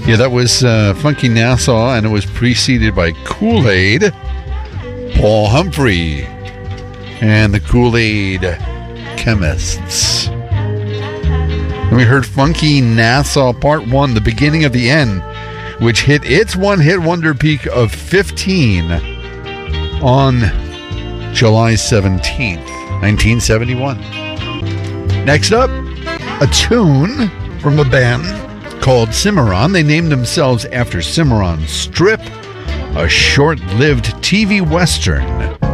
Yeah, that was Funky Nassau, and it was preceded by Kool-Aid, Paul Humphrey, and the Kool-Aid Chemists. And we heard Funky Nassau Part 1, The Beginning of the End, which hit its one-hit wonder peak of 15 on July 17th, 1971. Next up, a tune from a band called Cimarron. They named themselves after Cimarron Strip, a short-lived TV Western.